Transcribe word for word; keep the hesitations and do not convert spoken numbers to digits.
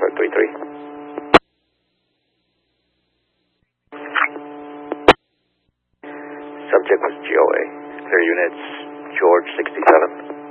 four three three. Subject was G O A. Clear units, George sixty-seven.